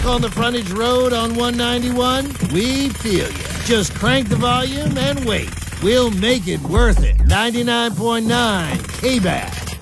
stuck on the frontage road on 191? We feel you. Just crank the volume and wait. We'll make it worth it. 99.9 K-Bass.